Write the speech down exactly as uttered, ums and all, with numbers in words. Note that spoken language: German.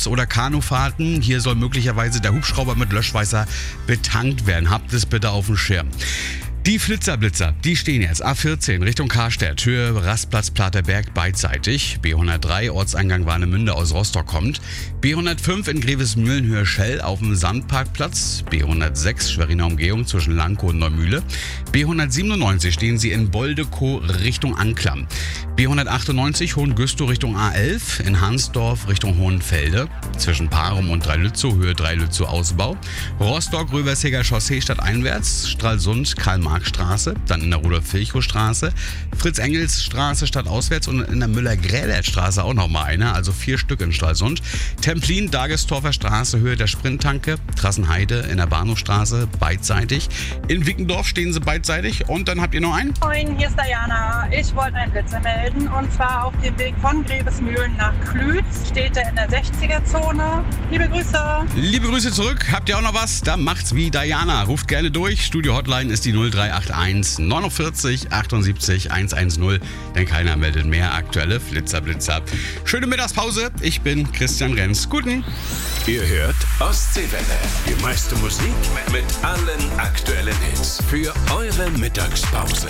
Boots- oder Kanufahrten. Hier soll möglicherweise der Hubschrauber mit Löschwasser betankt werden. Habt es bitte auf dem Schirm. Die Flitzerblitzer, die stehen jetzt A vierzehn Richtung Karstedt, Höhe Rastplatz Platerberg beidseitig. B hundertdrei, Ortseingang Warnemünde aus Rostock kommt. B hundertfünf in Grevesmühlen, Höhe Schell auf dem Sandparkplatz. B hundertsechs, Schweriner Umgehung zwischen Lankow und Neumühle. B hundertsiebenundneunzig stehen sie in Boldekow Richtung Anklam. B hundertachtundneunzig, Hohengüstow Richtung A elf, in Hansdorf Richtung Hohenfelde. Zwischen Parum und Dreilützow, Höhe Dreilützow Ausbau. Rostock, Röversheger Chaussee stadteinwärts. Stralsund, Karl-Marx-Straße, dann in der Rudolf-Virchow-Straße, Fritz-Engels-Straße stadtauswärts und in der Müller-Grählert-Straße auch nochmal eine, also vier Stück in Stralsund. Templin, Dagestorfer Straße, Höhe der Sprinttanke, Trassenheide in der Bahnhofstraße, beidseitig. In Wickendorf stehen sie beidseitig und dann habt ihr noch einen. Moin, hier ist Diana. Ich wollte einen Blitzer melden und zwar auf dem Weg von Grevesmühlen nach Klütz. Steht er in der sechziger-Zone. Liebe Grüße. Liebe Grüße zurück. Habt ihr auch noch was? Dann macht's wie Diana. Ruft gerne durch. Studio-Hotline ist die null drei acht eins neunundvierzig achtundsiebzig hundertzehn, denn keiner meldet mehr aktuelle Flitzerblitzer. Schöne Mittagspause. Ich bin Christian Renz. Guten. Ihr hört Ostseewelle. Die meiste Musik mit allen aktuellen Hits für eure Mittagspause.